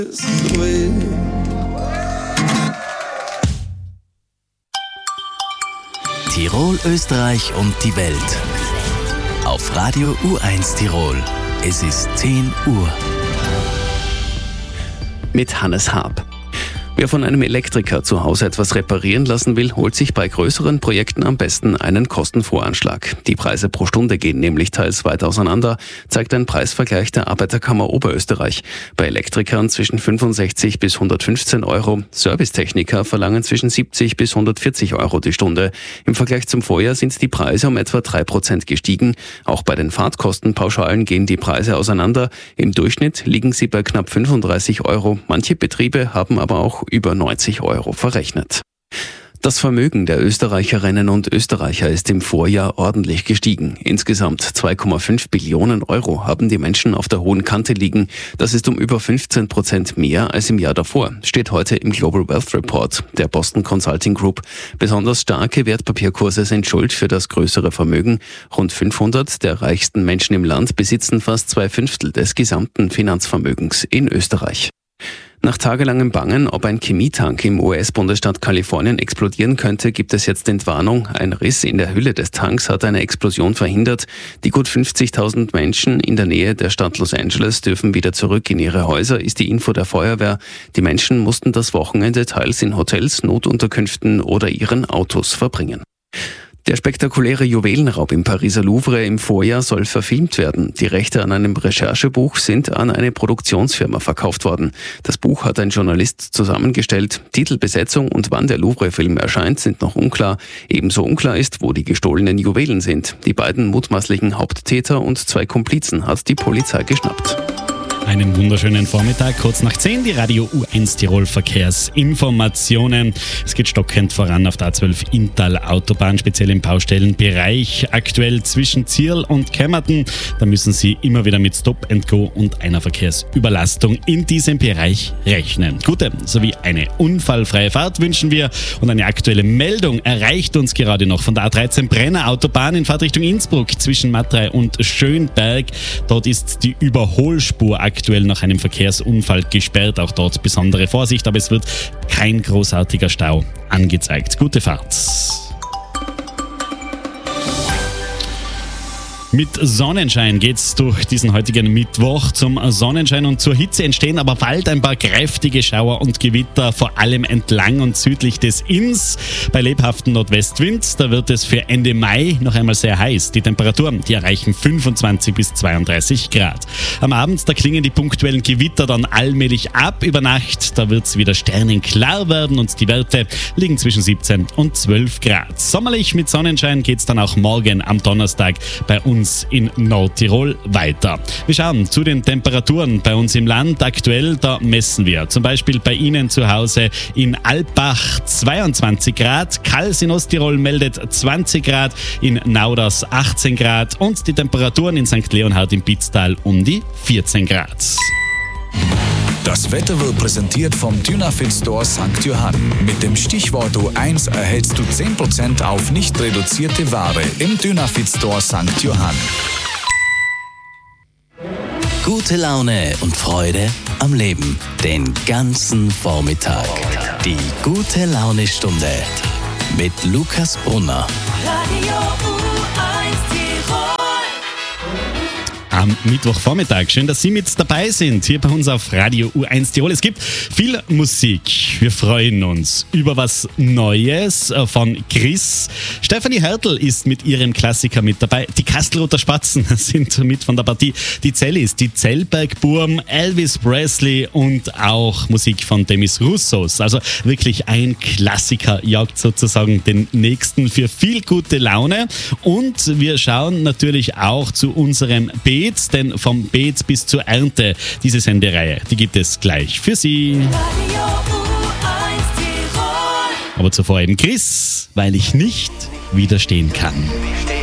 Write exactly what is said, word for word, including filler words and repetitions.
Tirol, Österreich und die Welt. Auf Radio U eins Tirol. Es ist zehn Uhr. Mit Hannes Haab. Wer von einem Elektriker zu Hause etwas reparieren lassen will, holt sich bei größeren Projekten am besten einen Kostenvoranschlag. Die Preise pro Stunde gehen nämlich teils weit auseinander, zeigt ein Preisvergleich der Arbeiterkammer Oberösterreich. Bei Elektrikern zwischen fünfundsechzig bis hundertfünfzehn Euro, Servicetechniker verlangen zwischen siebzig bis hundertvierzig Euro die Stunde. Im Vergleich zum Vorjahr sind die Preise um etwa drei Prozent gestiegen. Auch bei den Fahrtkostenpauschalen gehen die Preise auseinander. Im Durchschnitt liegen sie bei knapp fünfunddreißig Euro. Manche Betriebe haben aber auch über neunzig Euro verrechnet. Das Vermögen der Österreicherinnen und Österreicher ist im Vorjahr ordentlich gestiegen. Insgesamt zwei Komma fünf Billionen Euro haben die Menschen auf der hohen Kante liegen. Das ist um über fünfzehn Prozent mehr als im Jahr davor, steht heute im Global Wealth Report der Boston Consulting Group. Besonders starke Wertpapierkurse sind schuld für das größere Vermögen. Rund fünfhundert der reichsten Menschen im Land besitzen fast zwei Fünftel des gesamten Finanzvermögens in Österreich. Nach tagelangem Bangen, ob ein Chemietank im U S-Bundesstaat Kalifornien explodieren könnte, gibt es jetzt Entwarnung. Ein Riss in der Hülle des Tanks hat eine Explosion verhindert. Die gut fünfzigtausend Menschen in der Nähe der Stadt Los Angeles dürfen wieder zurück in ihre Häuser, ist die Info der Feuerwehr. Die Menschen mussten das Wochenende teils in Hotels, Notunterkünften oder ihren Autos verbringen. Der spektakuläre Juwelenraub im Pariser Louvre im Vorjahr soll verfilmt werden. Die Rechte an einem Recherchebuch sind an eine Produktionsfirma verkauft worden. Das Buch hat ein Journalist zusammengestellt. Titel, Besetzung und wann der Louvre-Film erscheint, sind noch unklar. Ebenso unklar ist, wo die gestohlenen Juwelen sind. Die beiden mutmaßlichen Haupttäter und zwei Komplizen hat die Polizei geschnappt. Einen wunderschönen Vormittag, kurz nach zehn, die Radio U eins Tirol Verkehrsinformationen. Es geht stockend voran auf der A zwölf Inntal Autobahn, speziell im Baustellenbereich. Aktuell zwischen Zierl und Kämmerten. Da müssen Sie immer wieder mit Stop and Go und einer Verkehrsüberlastung in diesem Bereich rechnen. Gute sowie eine unfallfreie Fahrt wünschen wir. Und eine aktuelle Meldung erreicht uns gerade noch von der A dreizehn Brenner Autobahn in Fahrtrichtung Innsbruck zwischen Matrei und Schönberg. Dort ist die Überholspur aktuell nach einem Verkehrsunfall gesperrt. Auch dort besondere Vorsicht, aber es wird kein großartiger Stau angezeigt. Gute Fahrt. Mit Sonnenschein geht's durch diesen heutigen Mittwoch. Zum Sonnenschein und zur Hitze entstehen aber bald ein paar kräftige Schauer und Gewitter, vor allem entlang und südlich des Inns. Bei lebhaftem Nordwestwind, da wird es für Ende Mai noch einmal sehr heiß. Die Temperaturen, die erreichen fünfundzwanzig bis zweiunddreißig Grad. Am Abend, da klingen die punktuellen Gewitter dann allmählich ab. Über Nacht, da wird's wieder sternenklar werden und die Werte liegen zwischen siebzehn und zwölf Grad. Sommerlich mit Sonnenschein geht's dann auch morgen am Donnerstag bei uns in Nordtirol weiter. Wir schauen zu den Temperaturen bei uns im Land. Aktuell, da messen wir zum Beispiel bei Ihnen zu Hause in Alpbach zweiundzwanzig Grad, Kals in Osttirol meldet zwanzig Grad, in Nauders achtzehn Grad und die Temperaturen in Sankt Leonhard im Pitztal um die vierzehn Grad. Das Wetter wird präsentiert vom Dynafit Store Sankt Johann. Mit dem Stichwort U eins erhältst du zehn Prozent auf nicht reduzierte Ware im Dynafit Store Sankt Johann. Gute Laune und Freude am Leben. Den ganzen Vormittag. Die gute Laune-Stunde mit Lukas Brunner. Radio U eins Tirol. Am Mittwochvormittag. Schön, dass Sie mit dabei sind, hier bei uns auf Radio U eins Tirol. Es gibt viel Musik. Wir freuen uns über was Neues von Chris. Stefanie Hertel ist mit ihrem Klassiker mit dabei. Die Kastelruther Spatzen sind mit von der Partie. Die Zellis, die Zellbergburm, Elvis Presley und auch Musik von Demis Roussos. Also wirklich ein Klassiker jagt sozusagen den nächsten für viel gute Laune. Und wir schauen natürlich auch zu unserem Beet, denn vom Beet bis zur Ernte, diese Sendereihe, die gibt es gleich für Sie. Aber zuvor eben Chris, weil ich nicht widerstehen kann.